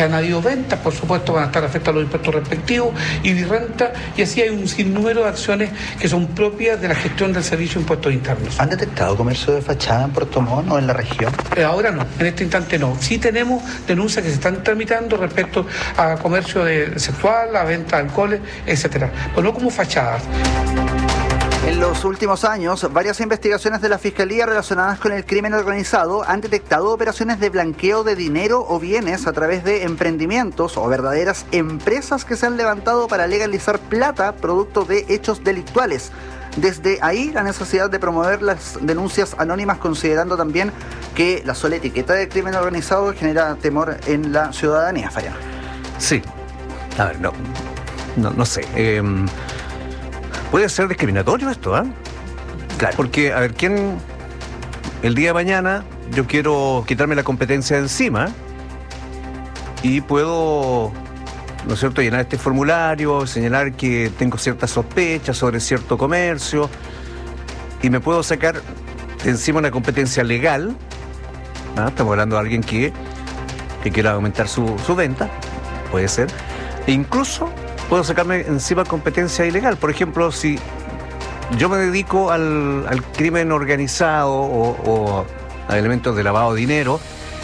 han habido ventas, por supuesto van a estar afectados los impuestos respectivos y renta, y así hay un sinnúmero de acciones que son propias de la gestión del Servicio de Impuestos Internos. ¿Han detectado comercio de fachada en Puerto Montt o en la región? Ahora no, en este instante no. Sí tenemos denuncias que se están tramitando respecto a comercio sexual, a venta de alcoholes, etcétera, pero no como fachadas. En los últimos años, varias investigaciones de la Fiscalía relacionadas con el crimen organizado han detectado operaciones de blanqueo de dinero o bienes a través de emprendimientos o verdaderas empresas que se han levantado para legalizar plata producto de hechos delictuales. Desde ahí, la necesidad de promover las denuncias anónimas, considerando también que la sola etiqueta de crimen organizado genera temor en la ciudadanía, Fabián. Sí. A ver, no sé. Puede ser discriminatorio esto, ¿eh? Claro. Porque, a ver, el día de mañana yo quiero quitarme la competencia de encima y puedo, ¿no es cierto?, llenar este formulario, señalar que tengo ciertas sospechas sobre cierto comercio y me puedo sacar de encima una competencia legal. Estamos hablando de alguien que quiera aumentar su venta, puede ser, e incluso puedo sacarme encima competencia ilegal. Por ejemplo, si yo me dedico al crimen organizado o a elementos de lavado de dinero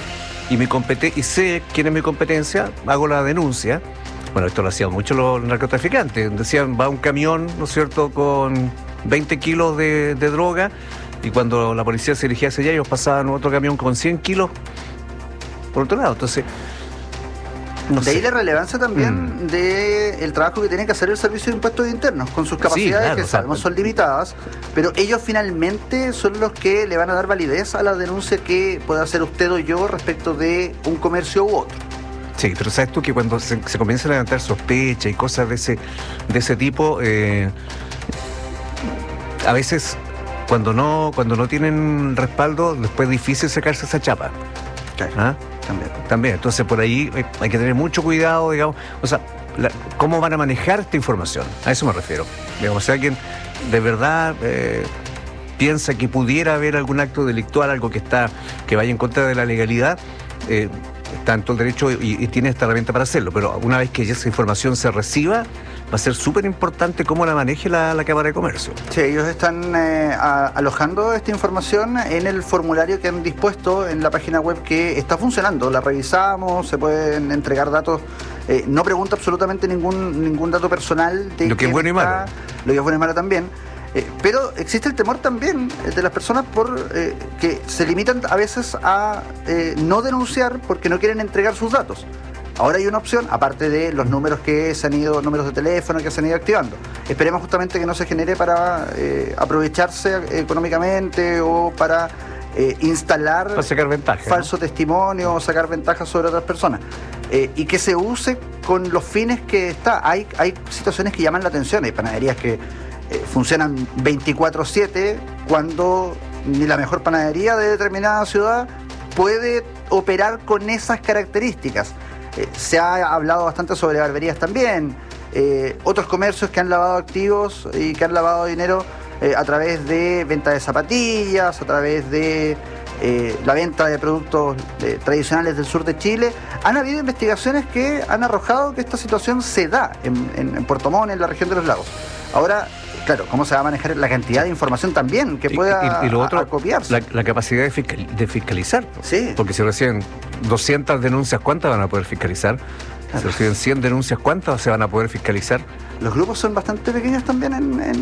y sé quién es mi competencia, hago la denuncia. Bueno, esto lo hacían mucho los narcotraficantes. Decían, va un camión, ¿no es cierto?, con 20 kilos de droga, y cuando la policía se dirigía hacia allá, ellos pasaban otro camión con 100 kilos por otro lado. Entonces, no sé. De ahí la relevancia también del trabajo que tiene que hacer el Servicio de Impuestos Internos, con sus capacidades, sí, claro, que sabemos son limitadas, pero ellos finalmente son los que le van a dar validez a la denuncia que pueda hacer usted o yo respecto de un comercio u otro. Sí, pero sabes tú que cuando se comienza a levantar sospecha y cosas de ese tipo, a veces cuando no tienen respaldo, después es difícil sacarse esa chapa. Claro. ¿Ah? También. Entonces, por ahí hay que tener mucho cuidado, digamos. O sea, ¿cómo van a manejar esta información? A eso me refiero. Digamos, si alguien de verdad piensa que pudiera haber algún acto delictual, algo que vaya en contra de la legalidad, está en todo el derecho y tiene esta herramienta para hacerlo. Pero una vez que esa información se reciba, va a ser súper importante cómo la maneje la Cámara de Comercio. Sí, ellos están alojando esta información en el formulario que han dispuesto en la página web, que está funcionando. La revisamos, se pueden entregar datos. No pregunta absolutamente ningún dato personal de lo que es bueno y malo. Lo que es bueno y malo también. Pero existe el temor también de las personas que se limitan a veces a no denunciar porque no quieren entregar sus datos. Ahora hay una opción, aparte de los números números de teléfono que se han ido activando. Esperemos justamente que no se genere para aprovecharse económicamente o para instalar sacar ventaja, falso testimonio o sacar ventajas sobre otras personas. Y que se use con los fines que está. Hay situaciones que llaman la atención. Hay panaderías que funcionan 24/7 cuando ni la mejor panadería de determinada ciudad puede operar con esas características. Se ha hablado bastante sobre barberías también, otros comercios que han lavado activos y que han lavado dinero a través de venta de zapatillas, a través de la venta de productos tradicionales del sur de Chile. Han habido investigaciones que han arrojado que esta situación se da en Puerto Montt, en la región de los lagos. Ahora, claro, ¿cómo se va a manejar la cantidad de información también que pueda y lo otro, acopiarse? La capacidad de fiscalizar. Sí. Porque si reciben 200 denuncias, ¿cuántas van a poder fiscalizar? Si reciben 100 denuncias, ¿cuántas se van a poder fiscalizar? Los grupos son bastante pequeños también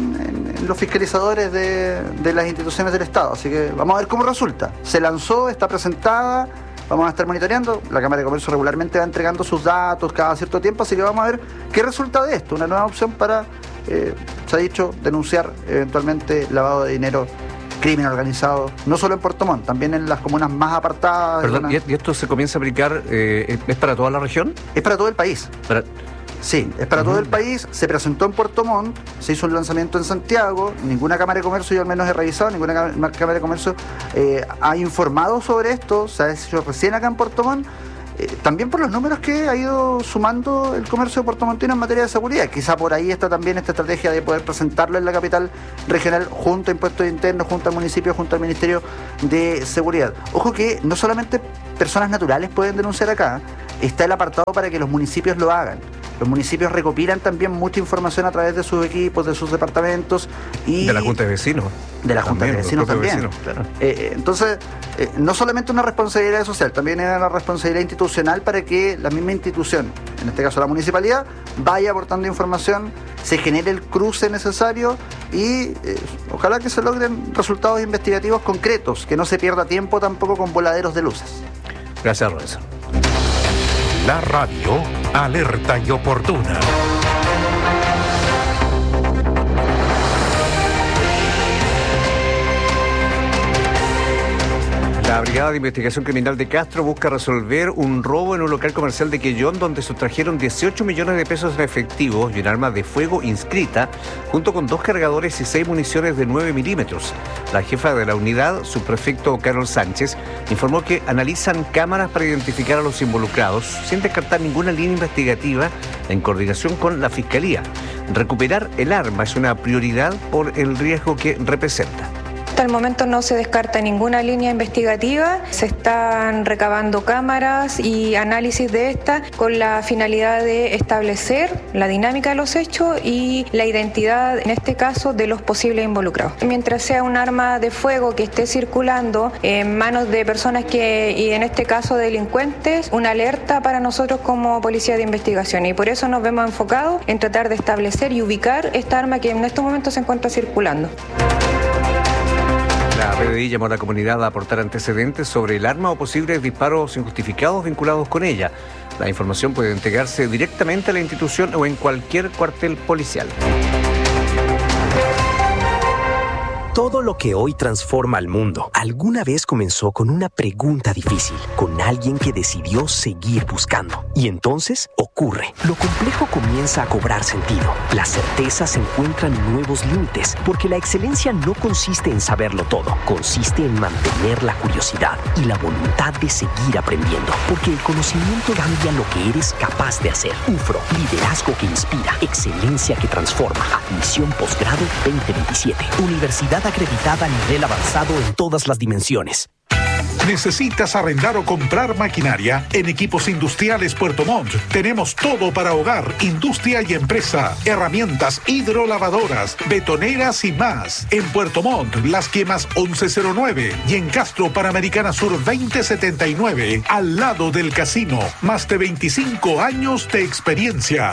en los fiscalizadores de las instituciones del Estado, así que vamos a ver cómo resulta. Se lanzó, está presentada, vamos a estar monitoreando. La Cámara de Comercio regularmente va entregando sus datos cada cierto tiempo, así que vamos a ver qué resulta de esto. Una nueva opción para, se ha dicho, denunciar eventualmente lavado de dinero, crimen organizado, no solo en Puerto Montt, también en las comunas más apartadas. Perdón, ¿y esto se comienza a aplicar, es para toda la región? Es para todo el país. Sí, es para todo el país. Se presentó en Puerto Montt, se hizo un lanzamiento en Santiago. Ninguna Cámara de Comercio, yo al menos he revisado, ninguna Cámara de Comercio ha informado sobre esto. Se ha hecho recién acá en Puerto Montt. También por los números que ha ido sumando el comercio puertomontino en materia de seguridad. Quizá por ahí está también esta estrategia de poder presentarlo en la capital regional junto a Impuestos Internos, junto al municipio, junto al Ministerio de Seguridad. Ojo que no solamente personas naturales pueden denunciar acá. está el apartado para que los municipios lo hagan. Los municipios recopilan también mucha información a través de sus equipos, de sus departamentos y... De la Junta de Vecinos. De la Junta de Vecinos también. Vecinos, claro. Entonces, no solamente una responsabilidad social, también es una responsabilidad institucional para que la misma institución, en este caso la municipalidad, vaya aportando información, se genere el cruce necesario y ojalá que se logren resultados investigativos concretos, que no se pierda tiempo tampoco con voladeros de luces. Gracias, Robinson. La radio alerta y oportuna. La Brigada de Investigación Criminal de Castro busca resolver un robo en un local comercial de Quellón donde sustrajeron 18 millones de pesos en efectivo y un arma de fuego inscrita, junto con 2 cargadores y 6 municiones de 9 milímetros. La jefa de la unidad, subprefecto Carol Sánchez, informó que analizan cámaras para identificar a los involucrados, sin descartar ninguna línea investigativa en coordinación con la Fiscalía. Recuperar el arma es una prioridad por el riesgo que representa. Hasta el momento no se descarta ninguna línea investigativa, se están recabando cámaras y análisis de estas con la finalidad de establecer la dinámica de los hechos y la identidad, en este caso, de los posibles involucrados. Mientras sea un arma de fuego que esté circulando en manos de personas y en este caso delincuentes, una alerta para nosotros como policía de investigación, y por eso nos vemos enfocados en tratar de establecer y ubicar esta arma que en estos momentos se encuentra circulando. La PDI llamó a la comunidad a aportar antecedentes sobre el arma o posibles disparos injustificados vinculados con ella. La información puede entregarse directamente a la institución o en cualquier cuartel policial. Todo lo que hoy transforma al mundo alguna vez comenzó con una pregunta difícil, con alguien que decidió seguir buscando. Y entonces ocurre. Lo complejo comienza a cobrar sentido. Las certezas encuentran nuevos límites, porque la excelencia no consiste en saberlo todo, consiste en mantener la curiosidad y la voluntad de seguir aprendiendo, porque el conocimiento cambia lo que eres capaz de hacer. UFRO, liderazgo que inspira, excelencia que transforma. Admisión posgrado 2027. Universidad acreditada a nivel avanzado en todas las dimensiones. ¿Necesitas arrendar o comprar maquinaria? En Equipos Industriales Puerto Montt tenemos todo para hogar, industria y empresa. Herramientas hidrolavadoras, betoneras y más. En Puerto Montt, Las Quemas 1109 y en Castro, Panamericana Sur 2079, al lado del casino. Más de 25 años de experiencia.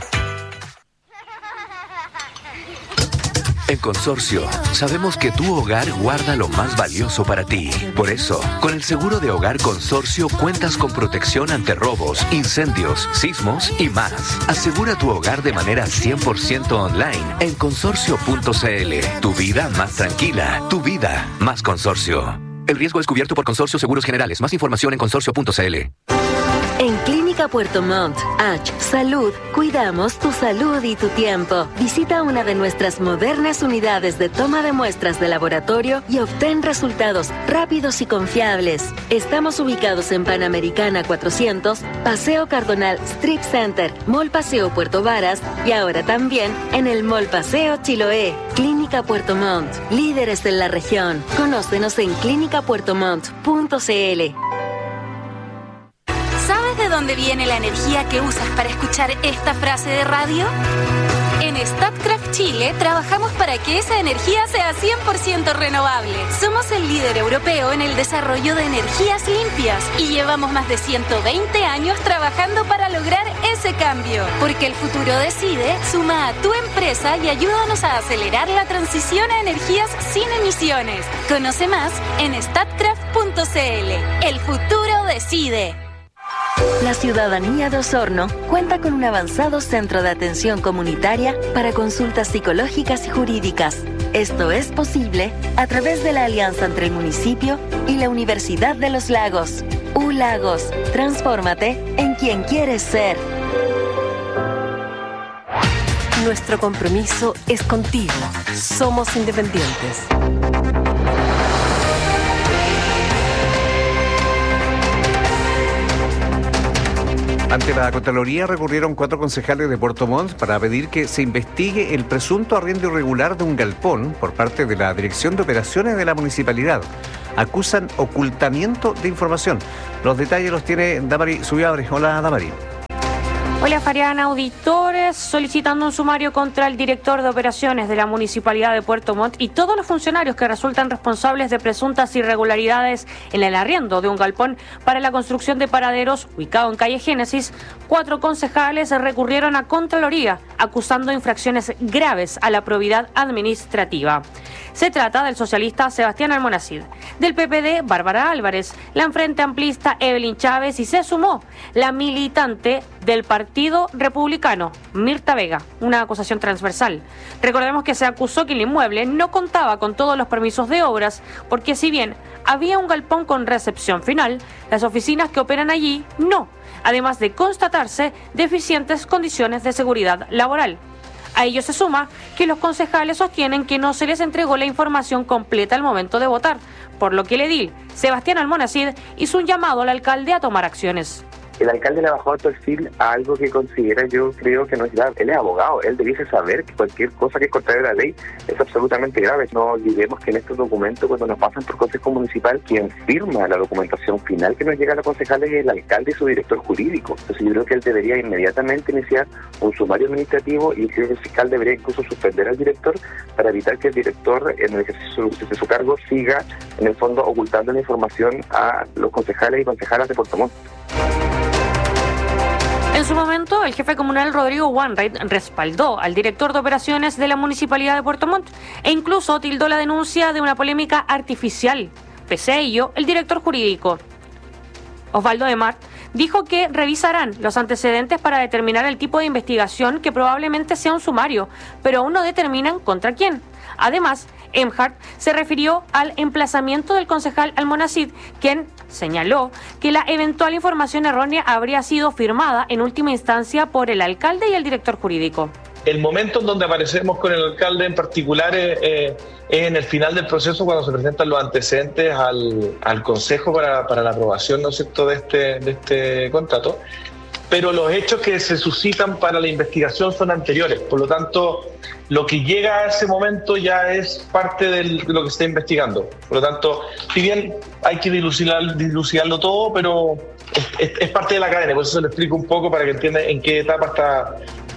En Consorcio, sabemos que tu hogar guarda lo más valioso para ti. Por eso, con el seguro de hogar Consorcio cuentas con protección ante robos, incendios, sismos y más. Asegura tu hogar de manera 100% online en consorcio.cl. Tu vida más tranquila, tu vida más Consorcio. El riesgo es cubierto por Consorcio Seguros Generales. Más información en consorcio.cl. En Clínica Puerto Montt, Salud, cuidamos tu salud y tu tiempo. Visita una de nuestras modernas unidades de toma de muestras de laboratorio y obtén resultados rápidos y confiables. Estamos ubicados en Panamericana 400, Paseo Cardonal Strip Center, Mall Paseo Puerto Varas y ahora también en el Mall Paseo Chiloé. Clínica Puerto Montt, líderes en la región. Conócenos en clinicapuertomont.cl. ¿Sabes de dónde viene la energía que usas para escuchar esta frase de radio? En Statkraft Chile trabajamos para que esa energía sea 100% renovable. Somos el líder europeo en el desarrollo de energías limpias y llevamos más de 120 años trabajando para lograr ese cambio. Porque el futuro decide, suma a tu empresa y ayúdanos a acelerar la transición a energías sin emisiones. Conoce más en statkraft.cl. El futuro decide. La ciudadanía de Osorno cuenta con un avanzado centro de atención comunitaria para consultas psicológicas y jurídicas. Esto es posible a través de la alianza entre el municipio y la Universidad de los Lagos. ULagos, transfórmate en quien quieres ser. Nuestro compromiso es contigo. Somos independientes. Ante la Contraloría recurrieron 4 concejales de Puerto Montt para pedir que se investigue el presunto arriendo irregular de un galpón por parte de la Dirección de Operaciones de la Municipalidad. acusan ocultamiento de información. Los detalles los tiene Damari Subiabre. Hola, Damari. Hola, Fariana. Auditores solicitando un sumario contra el director de operaciones de la Municipalidad de Puerto Montt y todos los funcionarios que resultan responsables de presuntas irregularidades en el arriendo de un galpón para la construcción de paraderos ubicado en calle Génesis. 4 concejales recurrieron a Contraloría acusando infracciones graves a la probidad administrativa. Se trata del socialista Sebastián Almonacid, del PPD Bárbara Álvarez, la Frente Amplista Evelyn Chávez y se sumó la militante del Partido Republicano, Mirta Vega, una acusación transversal. Recordemos que se acusó que el inmueble no contaba con todos los permisos de obras, porque si bien había un galpón con recepción final, las oficinas que operan allí no, además de constatarse deficientes condiciones de seguridad laboral. A ello se suma que los concejales sostienen que no se les entregó la información completa al momento de votar, por lo que el edil Sebastián Almonacid hizo un llamado al alcalde a tomar acciones. El alcalde le ha bajado el perfil a algo que considera, yo creo que no es grave. Él es abogado, él debiese saber que cualquier cosa que es contraria a la ley es absolutamente grave. No olvidemos que en estos documentos, cuando nos pasan por Consejo Municipal, quien firma la documentación final que nos llega a los concejales es el alcalde y su director jurídico. Entonces yo creo que él debería inmediatamente iniciar un sumario administrativo y creo que el fiscal debería incluso suspender al director para evitar que el director en el ejercicio de su cargo siga, en el fondo, ocultando la información a los concejales y concejalas de Puerto Montt. En su momento, el jefe comunal Rodrigo Wainwright respaldó al director de operaciones de la Municipalidad de Puerto Montt e incluso tildó la denuncia de una polémica artificial. Pese a ello, el director jurídico, Osvaldo de Mart, dijo que revisarán los antecedentes para determinar el tipo de investigación que probablemente sea un sumario, pero aún no determinan contra quién. Además, Emhart se refirió al emplazamiento del concejal Almonacid, quien señaló que la eventual información errónea habría sido firmada en última instancia por el alcalde y el director jurídico. El momento en donde aparecemos con el alcalde en particular es en el final del proceso, cuando se presentan los antecedentes al Consejo para la aprobación, ¿no es cierto?, de este contrato. Pero los hechos que se suscitan para la investigación son anteriores. Por lo tanto, lo que llega a ese momento ya es parte de lo que se está investigando. Por lo tanto, si bien hay que dilucidarlo todo, pero es parte de la cadena. Por eso se lo explico un poco para que entiendan en qué etapa está.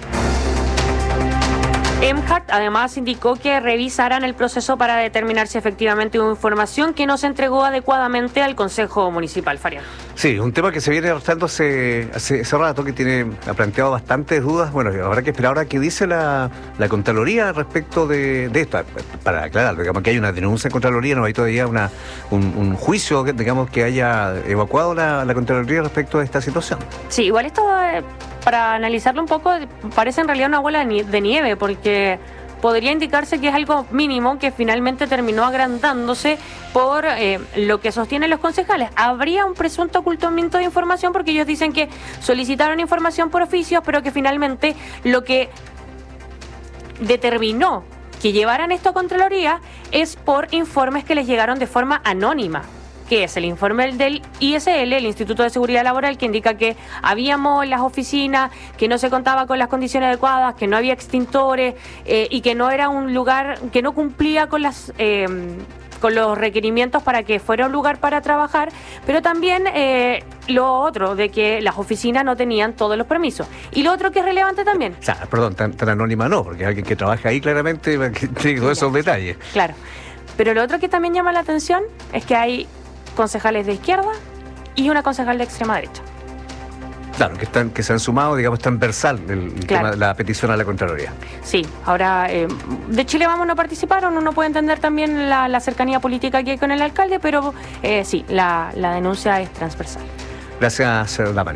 Emhart además indicó que revisarán el proceso para determinar si efectivamente hubo información que no se entregó adecuadamente al Consejo Municipal. Fariana. Sí, un tema que se viene arrastrando hace rato, que ha planteado bastantes dudas. Bueno, habrá que esperar ahora qué dice la Contraloría respecto de esto. Para aclarar, digamos que hay una denuncia en Contraloría, no hay todavía un juicio, digamos, que haya evacuado la Contraloría respecto a esta situación. Sí, igual esto, para analizarlo un poco, parece en realidad una bola de nieve, porque podría indicarse que es algo mínimo que finalmente terminó agrandándose por lo que sostienen los concejales. Habría un presunto ocultamiento de información porque ellos dicen que solicitaron información por oficios, pero que finalmente lo que determinó que llevaran esto a Contraloría es por informes que les llegaron de forma anónima, que es el informe del ISL, el Instituto de Seguridad Laboral, que indica que habíamos en las oficinas, que no se contaba con las condiciones adecuadas, que no había extintores y que no era un lugar, que no cumplía con los requerimientos para que fuera un lugar para trabajar, pero también lo otro, de que las oficinas no tenían todos los permisos. Y lo otro que es relevante también. O sea, perdón, tan anónima no, porque alguien que trabaja ahí claramente tiene todos esos detalles. Claro. Pero lo otro que también llama la atención es que hay concejales de izquierda y una concejal de extrema derecha. Claro, que se han sumado, digamos, transversal tema de la petición a la Contraloría. Sí, ahora de Chile Vamos no participaron, uno puede entender también la cercanía política que hay con el alcalde, pero sí, la denuncia es transversal. Gracias, Damari.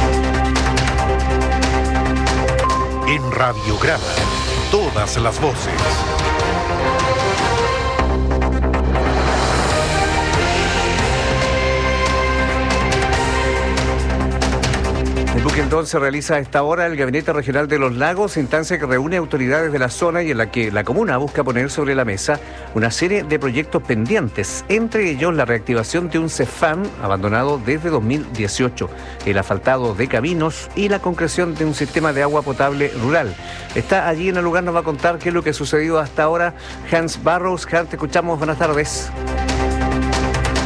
En Radiograma, todas las voces. En Buquendón se realiza a esta hora el Gabinete Regional de los Lagos, instancia que reúne autoridades de la zona y en la que la comuna busca poner sobre la mesa una serie de proyectos pendientes, entre ellos la reactivación de un CEFAM abandonado desde 2018, el asfaltado de caminos y la concreción de un sistema de agua potable rural. Está allí en el lugar, nos va a contar qué es lo que ha sucedido hasta ahora Hans Barrows. Hans, te escuchamos, buenas tardes.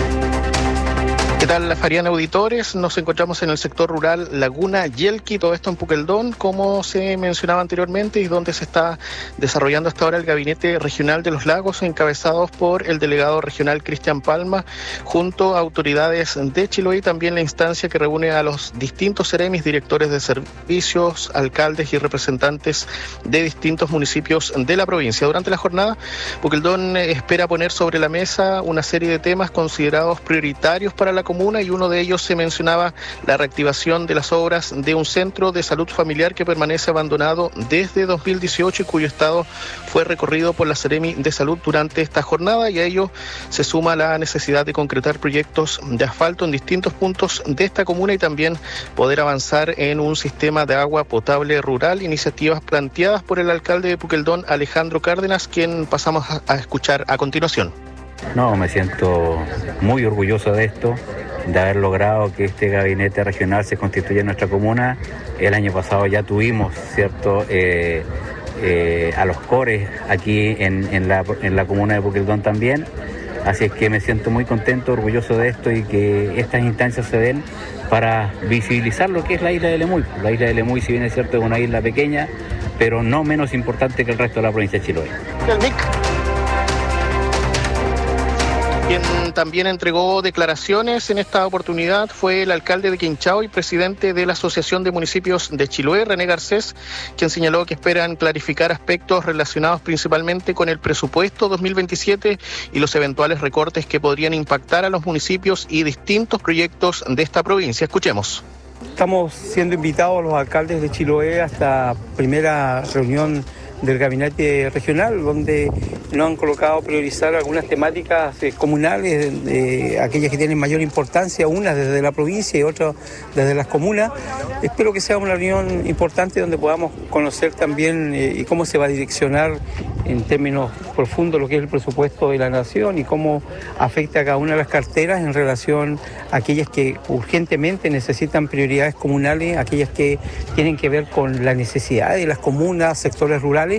¿Qué tal, Fariana auditores? Nos encontramos en el sector rural Laguna Yelqui, todo esto en Puqueldón, como se mencionaba anteriormente, y donde se está desarrollando hasta ahora el Gabinete Regional de los Lagos, encabezados por el delegado regional Cristian Palma, junto a autoridades de Chiloé, y también la instancia que reúne a los distintos seremis, directores de servicios, alcaldes y representantes de distintos municipios de la provincia. Durante la jornada, Puqueldón espera poner sobre la mesa una serie de temas considerados prioritarios para la comuna, y uno de ellos se mencionaba la reactivación de las obras de un centro de salud familiar que permanece abandonado desde 2018 y cuyo estado fue recorrido por la Seremi de Salud durante esta jornada, y a ello se suma la necesidad de concretar proyectos de asfalto en distintos puntos de esta comuna y también poder avanzar en un sistema de agua potable rural, iniciativas planteadas por el alcalde de Puqueldón, Alejandro Cárdenas, quien pasamos a escuchar a continuación. No, me siento muy orgulloso de esto, de haber logrado que este gabinete regional se constituya en nuestra comuna. El año pasado ya tuvimos, ¿cierto?, a los CORES aquí en la comuna de Puqueldón también. Así es que me siento muy contento, orgulloso de esto, y que estas instancias se den para visibilizar lo que es la isla de Lemuy. La isla de Lemuy, si bien es cierto, es una isla pequeña, pero no menos importante que el resto de la provincia de Chiloé. Quien también entregó declaraciones en esta oportunidad fue el alcalde de Quinchao y presidente de la Asociación de Municipios de Chiloé, René Garcés, quien señaló que esperan clarificar aspectos relacionados principalmente con el presupuesto 2027 y los eventuales recortes que podrían impactar a los municipios y distintos proyectos de esta provincia. Escuchemos. Estamos siendo invitados los alcaldes de Chiloé a esta primera reunión del gabinete regional, donde nos han colocado a priorizar algunas temáticas comunales, aquellas que tienen mayor importancia, unas desde la provincia y otras desde las comunas. Espero que sea una reunión importante donde podamos conocer también cómo se va a direccionar en términos profundos lo que es el presupuesto de la nación y cómo afecta a cada una de las carteras en relación a aquellas que urgentemente necesitan prioridades comunales, aquellas que tienen que ver con la necesidad de las comunas, sectores rurales.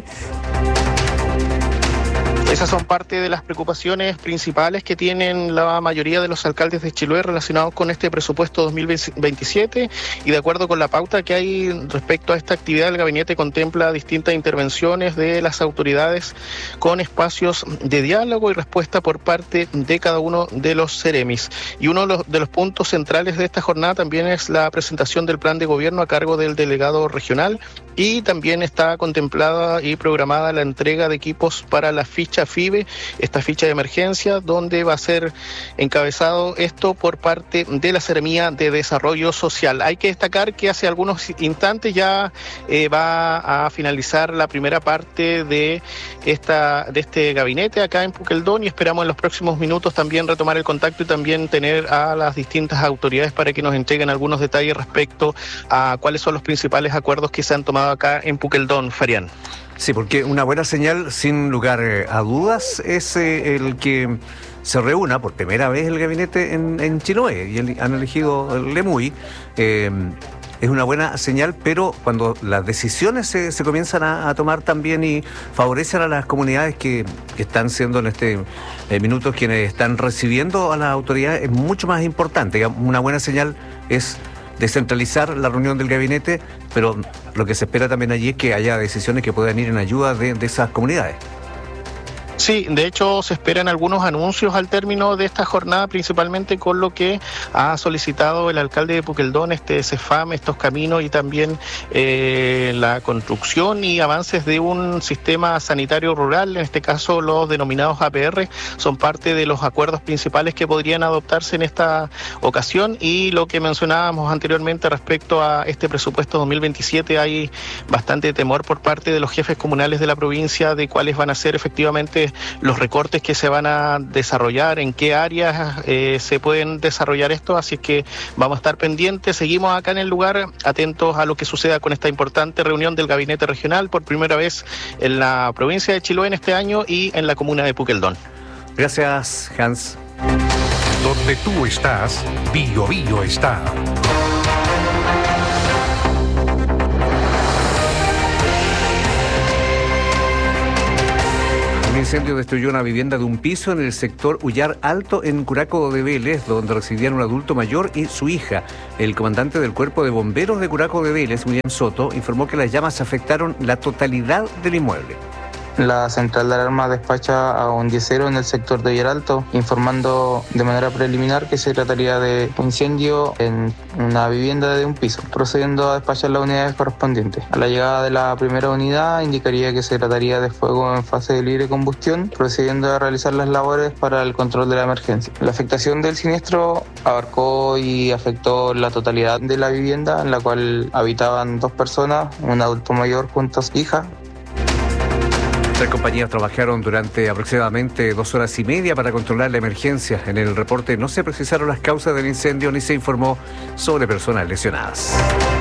Esas son parte de las preocupaciones principales que tienen la mayoría de los alcaldes de Chiloé relacionados con este presupuesto 2027, y de acuerdo con la pauta que hay respecto a esta actividad, el gabinete contempla distintas intervenciones de las autoridades con espacios de diálogo y respuesta por parte de cada uno de los seremis. Y uno de los puntos centrales de esta jornada también es la presentación del plan de gobierno a cargo del delegado regional, y también está contemplada y programada la entrega de equipos para la ficha FIBE, esta ficha de emergencia, donde va a ser encabezado esto por parte de la Seremía de Desarrollo Social. Hay que destacar que hace algunos instantes ya va a finalizar la primera parte de este gabinete acá en Puqueldón, y esperamos en los próximos minutos también retomar el contacto y también tener a las distintas autoridades para que nos entreguen algunos detalles respecto a cuáles son los principales acuerdos que se han tomado acá en Puqueldón, Farián. Sí, porque una buena señal, sin lugar a dudas, es el que se reúna por primera vez el gabinete en Chiloé, y han elegido el Lemuy. Es una buena señal, pero cuando las decisiones se comienzan a tomar también y favorecen a las comunidades que están siendo en este minuto quienes están recibiendo a las autoridades, es mucho más importante. Una buena señal es descentralizar la reunión del gabinete, pero lo que se espera también allí es que haya decisiones que puedan ir en ayuda de esas comunidades. Sí, de hecho se esperan algunos anuncios al término de esta jornada, principalmente con lo que ha solicitado el alcalde de Puqueldón, CEFAM, estos caminos, y también la construcción y avances de un sistema sanitario rural, en este caso los denominados APR, son parte de los acuerdos principales que podrían adoptarse en esta ocasión. Y lo que mencionábamos anteriormente respecto a este presupuesto 2027, hay bastante temor por parte de los jefes comunales de la provincia de cuáles van a ser efectivamente los recortes que se van a desarrollar, en qué áreas se pueden desarrollar esto, así que vamos a estar pendientes. Seguimos acá en el lugar, atentos a lo que suceda con esta importante reunión del gabinete regional por primera vez en la provincia de Chiloé en este año y en la comuna de Puqueldón. Gracias, Hans. Donde tú estás, Bio Bio está. incendio destruyó una vivienda de un piso en el sector Ullar Alto, en Curaco de Vélez, donde residían un adulto mayor y su hija. El comandante del Cuerpo de Bomberos de Curaco de Vélez, William Soto, informó que las llamas afectaron la totalidad del inmueble. La central de alarma despacha a un 10-0 en el sector de Ullar Alto, informando de manera preliminar que se trataría de un incendio en una vivienda de un piso, procediendo a despachar las unidades correspondientes. A la llegada de la primera unidad indicaría que se trataría de fuego en fase de libre combustión, procediendo a realizar las labores para el control de la emergencia. La afectación del siniestro abarcó y afectó la totalidad de la vivienda, en la cual habitaban 2 personas, un adulto mayor junto a su hija. Las compañías trabajaron durante aproximadamente 2 horas y media para controlar la emergencia. En el reporte no se precisaron las causas del incendio ni se informó sobre personas lesionadas.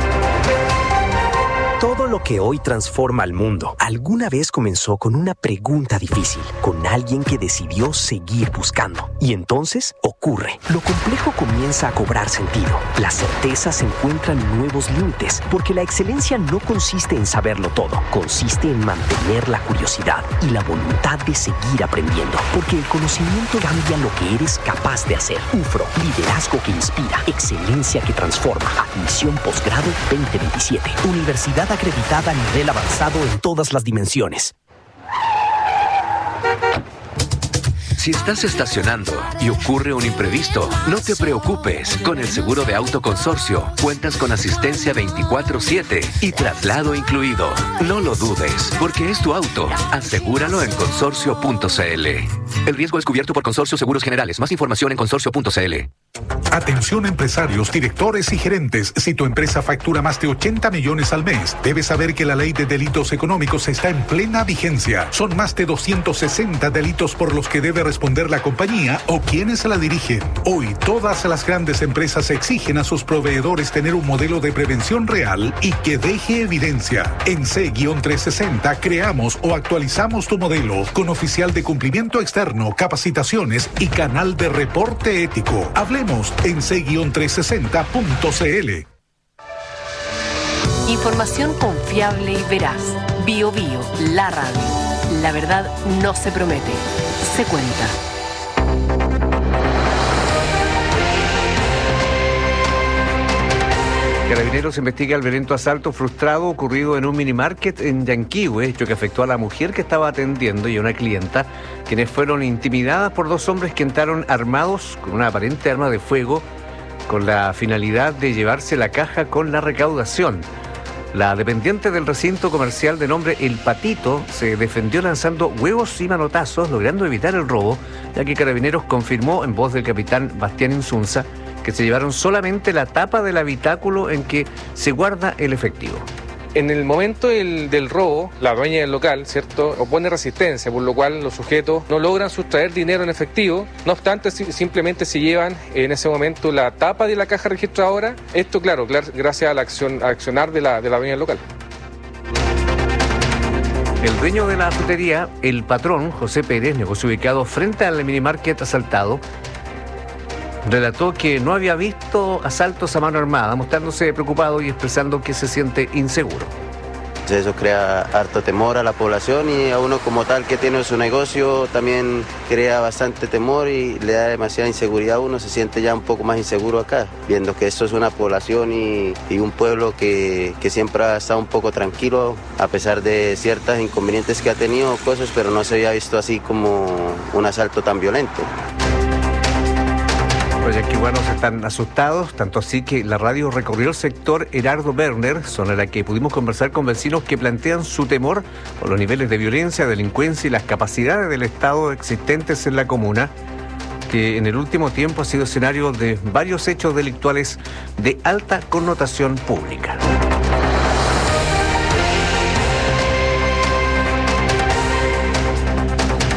Todo lo que hoy transforma al mundo alguna vez comenzó con una pregunta difícil, con alguien que decidió seguir buscando. Y entonces ocurre. Lo complejo comienza a cobrar sentido. Las certezas encuentran nuevos límites, porque la excelencia no consiste en saberlo todo, consiste en mantener la curiosidad y la voluntad de seguir aprendiendo, porque el conocimiento cambia lo que eres capaz de hacer. UFRO, liderazgo que inspira, excelencia que transforma. Admisión posgrado 2027. Universidad acreditada a nivel avanzado en todas las dimensiones. Si estás estacionando y ocurre un imprevisto, no te preocupes. Con el seguro de auto Consorcio cuentas con asistencia 24/7 y traslado incluido. No lo dudes, porque es tu auto. Asegúralo en consorcio.cl. El riesgo es cubierto por Consorcio Seguros Generales. Más información en consorcio.cl. Atención empresarios, directores y gerentes. Si tu empresa factura más de 80 millones al mes, debes saber que la ley de delitos económicos está en plena vigencia. Son más de 260 delitos por los que debe responder la compañía o quienes la dirigen. Hoy, todas las grandes empresas exigen a sus proveedores tener un modelo de prevención real y que deje evidencia. En C-360 creamos o actualizamos tu modelo con oficial de cumplimiento externo, capacitaciones y canal de reporte ético. Hablemos en c-360.cl. Información confiable y veraz. Bio Bio, la radio. La verdad no se promete, se cuenta. Carabineros investiga el violento asalto frustrado ocurrido en un minimarket en Yanquihue, hecho que afectó a la mujer que estaba atendiendo y a una clienta, quienes fueron intimidadas por 2 hombres que entraron armados con una aparente arma de fuego con la finalidad de llevarse la caja con la recaudación. La dependiente del recinto comercial de nombre El Patito se defendió lanzando huevos y manotazos, logrando evitar el robo, ya que Carabineros confirmó en voz del capitán Bastián Insunza que se llevaron solamente la tapa del habitáculo en que se guarda el efectivo. En el momento del robo, la dueña del local, ¿cierto?, opone resistencia, por lo cual los sujetos no logran sustraer dinero en efectivo. No obstante, simplemente se llevan en ese momento la tapa de la caja registradora. Esto, claro, gracias al accionar de la dueña del local. El dueño de la frutería, El Patrón, José Pérez, negocio ubicado frente al minimarket asaltado, relató que no había visto asaltos a mano armada, mostrándose preocupado y expresando que se siente inseguro. Eso crea harto temor a la población y a uno como tal que tiene su negocio también crea bastante temor y le da demasiada inseguridad a uno, se siente ya un poco más inseguro acá, viendo que esto es una población y un pueblo que siempre ha estado un poco tranquilo a pesar de ciertas inconvenientes que ha tenido, cosas, pero no se había visto así como un asalto tan violento. Los yanquihuanos están asustados, tanto así que la radio recorrió el sector Herardo Werner, zona en la que pudimos conversar con vecinos que plantean su temor por los niveles de violencia, delincuencia y las capacidades del Estado existentes en la comuna, que en el último tiempo ha sido escenario de varios hechos delictuales de alta connotación pública.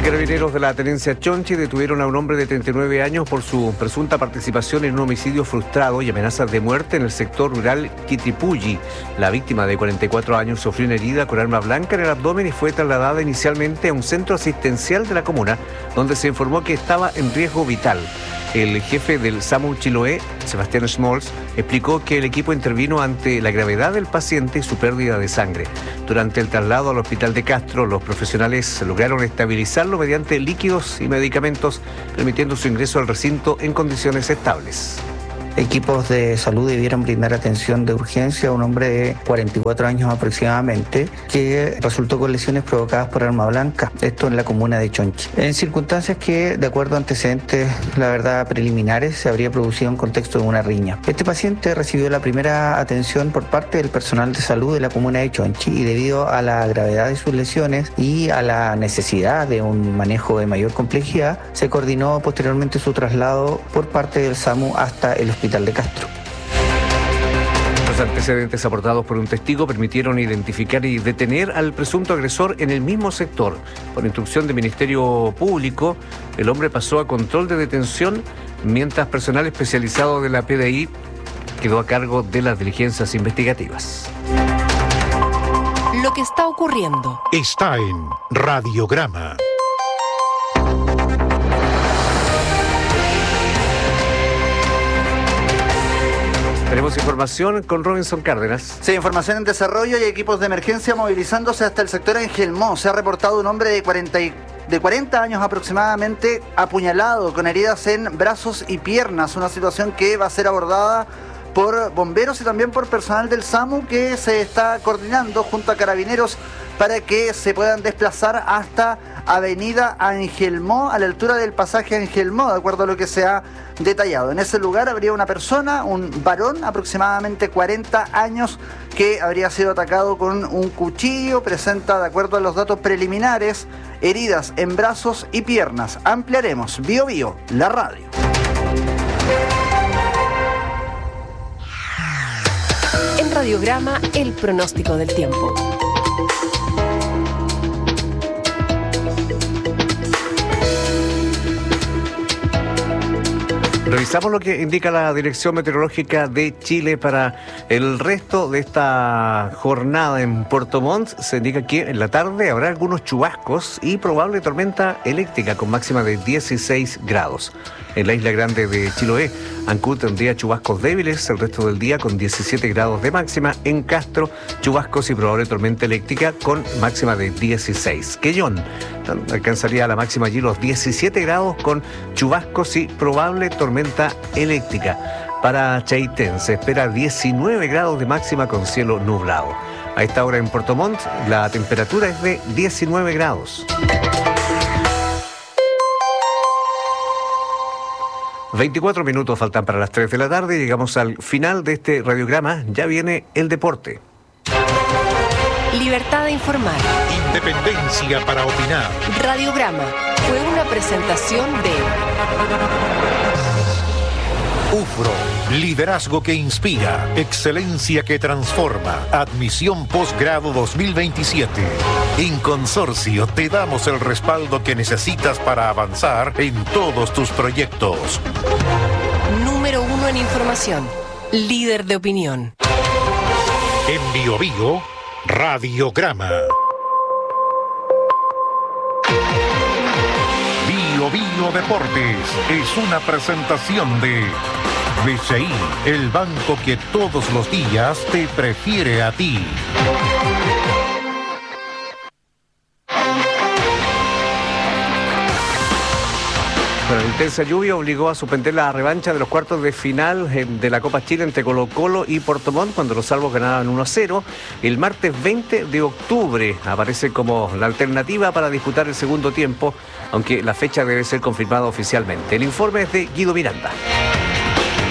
Carabineros de la Tenencia Chonchi detuvieron a un hombre de 39 años por su presunta participación en un homicidio frustrado y amenazas de muerte en el sector rural Quitipulli. La víctima de 44 años sufrió una herida con arma blanca en el abdomen y fue trasladada inicialmente a un centro asistencial de la comuna, donde se informó que estaba en riesgo vital. El jefe del SAMU Chiloé, Sebastián Schmolz, explicó que el equipo intervino ante la gravedad del paciente y su pérdida de sangre. Durante el traslado al hospital de Castro, los profesionales lograron estabilizarlo mediante líquidos y medicamentos, permitiendo su ingreso al recinto en condiciones estables. Equipos de salud debieron brindar atención de urgencia a un hombre de 44 años aproximadamente que resultó con lesiones provocadas por arma blanca, esto en la comuna de Chonchi. En circunstancias que, de acuerdo a antecedentes, la verdad, preliminares, se habría producido en contexto de una riña. Este paciente recibió la primera atención por parte del personal de salud de la comuna de Chonchi y debido a la gravedad de sus lesiones y a la necesidad de un manejo de mayor complejidad, se coordinó posteriormente su traslado por parte del SAMU hasta el hospital de Castro. Los antecedentes aportados por un testigo permitieron identificar y detener al presunto agresor en el mismo sector. Por instrucción del Ministerio Público, el hombre pasó a control de detención, mientras personal especializado de la PDI quedó a cargo de las diligencias investigativas. Lo que está ocurriendo está en Radiograma. Tenemos información con Robinson Cárdenas. Sí, información en desarrollo y equipos de emergencia movilizándose hasta el sector Angelmó. Se ha reportado un hombre de 40 años aproximadamente apuñalado con heridas en brazos y piernas. Una situación que va a ser abordada por bomberos y también por personal del SAMU que se está coordinando junto a Carabineros para que se puedan desplazar hasta Avenida Angelmó, a la altura del pasaje Angelmó, de acuerdo a lo que se ha detallado. En ese lugar habría una persona, un varón, aproximadamente 40 años, que habría sido atacado con un cuchillo. Presenta, de acuerdo a los datos preliminares, heridas en brazos y piernas. Ampliaremos. Bio Bio, la radio. en Radiograma el pronóstico del tiempo. Revisamos lo que indica la Dirección Meteorológica de Chile para el resto de esta jornada en Puerto Montt. Se indica que en la tarde habrá algunos chubascos y probable tormenta eléctrica con máxima de 16 grados. En la isla grande de Chiloé, Ancud tendría chubascos débiles el resto del día con 17 grados de máxima. En Castro, chubascos y probable tormenta eléctrica con máxima de 16. Quellón alcanzaría la máxima allí los 17 grados con chubascos y probable tormenta eléctrica. Para Chaitén se espera 19 grados de máxima con cielo nublado. A esta hora en Puerto Montt la temperatura es de 19 grados. 24 minutos faltan para las 3 de la tarde. Llegamos al final de este radiograma. Ya viene el deporte. Libertad de informar. Independencia para opinar. Radiograma fue una presentación de UFRO, liderazgo que inspira, excelencia que transforma, admisión posgrado 2027. En Consorcio te damos el respaldo que necesitas para avanzar en todos tus proyectos. Número 1 en información, líder de opinión. En Bio Bio, Radiograma. Bio Bio Deportes es una presentación de BCI, el banco que todos los días te prefiere a ti. Bueno, la intensa lluvia obligó a suspender la revancha de los cuartos de final de la Copa Chile entre Colo-Colo y Puerto Montt cuando los salvos ganaban 1-0. El martes 20 de octubre aparece como la alternativa para disputar el segundo tiempo, aunque la fecha debe ser confirmada oficialmente. El informe es de Guido Miranda.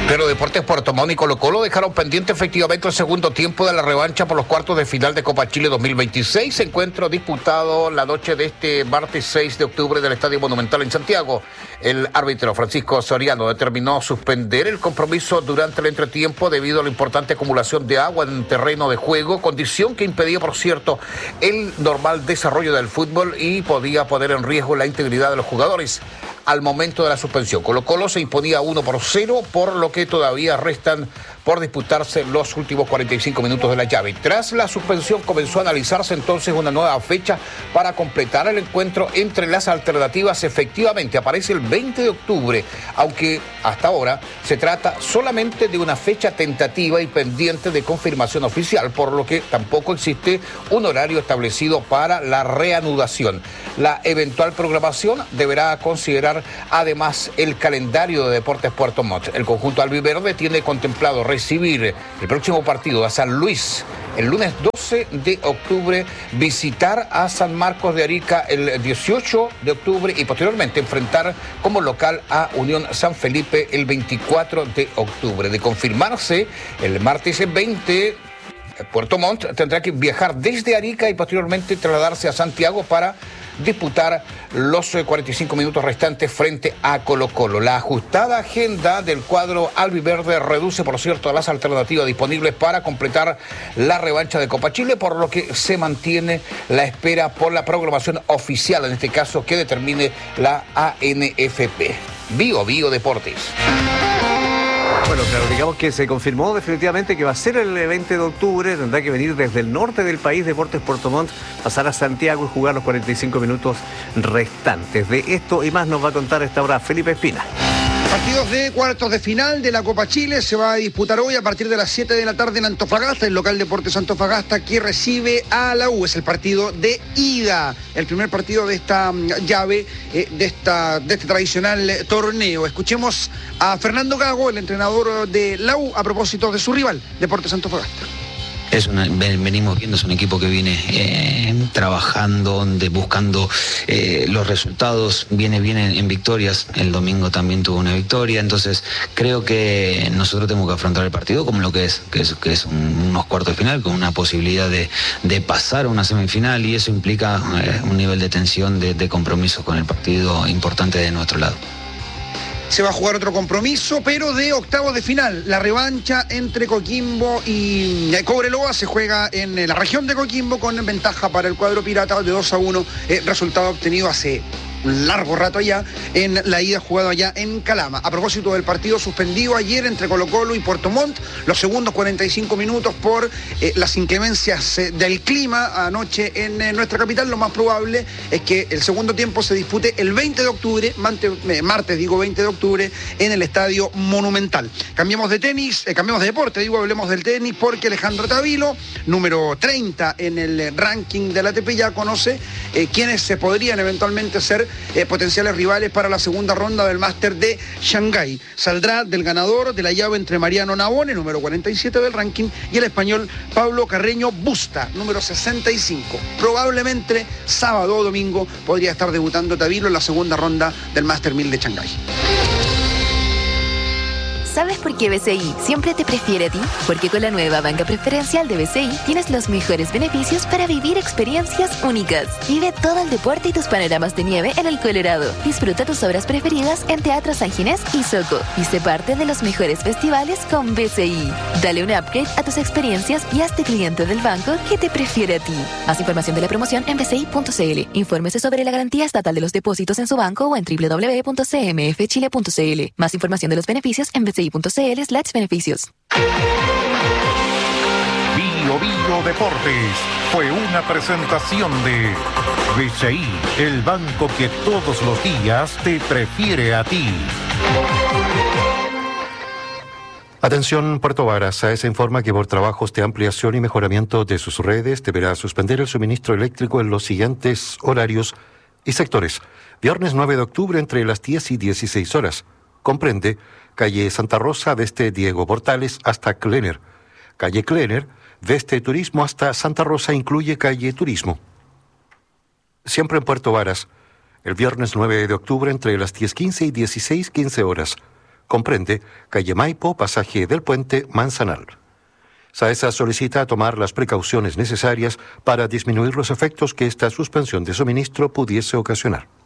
Pero Deportes Puerto Montt y Colo-Colo dejaron pendiente efectivamente el segundo tiempo de la revancha por los cuartos de final de Copa Chile 2026. Encuentro disputado la noche de este martes 6 de octubre del Estadio Monumental en Santiago. El árbitro Francisco Soriano determinó suspender el compromiso durante el entretiempo debido a la importante acumulación de agua en terreno de juego, condición que impedía, por cierto, el normal desarrollo del fútbol y podía poner en riesgo la integridad de los jugadores. Al momento de la suspensión, Colo-Colo se imponía 1-0, por lo que todavía restan por disputarse los últimos 45 minutos de la llave. Tras la suspensión comenzó a analizarse entonces una nueva fecha para completar el encuentro. Entre las alternativas efectivamente aparece el 20 de octubre, aunque hasta ahora se trata solamente de una fecha tentativa y pendiente de confirmación oficial, por lo que tampoco existe un horario establecido para la reanudación. La eventual programación deberá considerar además el calendario de Deportes Puerto Montt. El conjunto albiverde tiene contemplado recibir el próximo partido a San Luis el lunes 12 de octubre, visitar a San Marcos de Arica el 18 de octubre y posteriormente enfrentar como local a Unión San Felipe el 24 de octubre. De confirmarse el martes 20, Puerto Montt tendrá que viajar desde Arica y posteriormente trasladarse a Santiago para disputar los 45 minutos restantes frente a Colo-Colo. La ajustada agenda del cuadro albiverde reduce, por cierto, las alternativas disponibles para completar la revancha de Copa Chile, por lo que se mantiene la espera por la programación oficial, en este caso que determine la ANFP. Bio Deportes. Bueno, claro, digamos que se confirmó definitivamente que va a ser el 20 de octubre, tendrá que venir desde el norte del país, Deportes Puerto Montt, pasar a Santiago y jugar los 45 minutos restantes. De esto y más nos va a contar a esta hora Felipe Espina. Partidos de cuartos de final de la Copa Chile se va a disputar hoy a partir de las 7 de la tarde en Antofagasta, el local Deportes Antofagasta que recibe a la U. Es el partido de ida, el primer partido de esta llave, de este tradicional torneo. Escuchemos a Fernando Gago, el entrenador de la U, a propósito de su rival, Deportes Antofagasta. Venimos viendo, es un equipo que viene trabajando, buscando los resultados, viene en victorias. El domingo también tuvo una victoria, entonces creo que nosotros tenemos que afrontar el partido como lo que es unos cuartos de final, con una posibilidad de pasar a una semifinal, y eso implica un nivel de tensión, de compromiso con el partido importante de nuestro lado. Se va a jugar otro compromiso, pero de octavos de final. La revancha entre Coquimbo y Cobreloa se juega en la región de Coquimbo con ventaja para el cuadro pirata de 2-1, resultado obtenido hace un largo rato allá en la ida jugado allá en Calama. A propósito del partido suspendido ayer entre Colo-Colo y Puerto Montt, los segundos 45 minutos por las inclemencias del clima anoche en nuestra capital, lo más probable es que el segundo tiempo se dispute el 20 de octubre, martes 20 de octubre, en el Estadio Monumental. Cambiamos de deporte, hablemos del tenis, porque Alejandro Tavilo, número 30 en el ranking de la ATP, ya conoce quiénes se podrían eventualmente ser potenciales rivales para la segunda ronda del Máster de Shanghái. Saldrá del ganador de la llave entre Mariano Navone, número 47 del ranking, y el español Pablo Carreño Busta, número 65. Probablemente sábado o domingo podría estar debutando Tavilo en la segunda ronda del Máster 1000 de Shanghái. ¿Sabes por qué BCI siempre te prefiere a ti? Porque con la nueva banca preferencial de BCI tienes los mejores beneficios para vivir experiencias únicas. Vive todo el deporte y tus panoramas de nieve en el Colorado. Disfruta tus obras preferidas en Teatro San Ginés y Soco. Y sé parte de los mejores festivales con BCI. Dale un upgrade a tus experiencias y hazte cliente del banco que te prefiere a ti. Más información de la promoción en bci.cl. Infórmese sobre la garantía estatal de los depósitos en su banco o en www.cmfchile.cl. Más información de los beneficios en bci.cl/beneficios. Bio Deportes fue una presentación de BCI, el banco que todos los días te prefiere a ti. Atención Puerto Varas, AES informa que por trabajos de ampliación y mejoramiento de sus redes deberá suspender el suministro eléctrico en los siguientes horarios y sectores. Viernes 9 de octubre entre las 10 y 16 horas. Comprende calle Santa Rosa desde Diego Portales hasta Klenner. Calle Klenner desde Turismo hasta Santa Rosa incluye calle Turismo. Siempre en Puerto Varas, el viernes 9 de octubre entre las 10:15 y 16:15 horas. Comprende calle Maipo, pasaje del puente Manzanal. SAESA solicita tomar las precauciones necesarias para disminuir los efectos que esta suspensión de suministro pudiese ocasionar.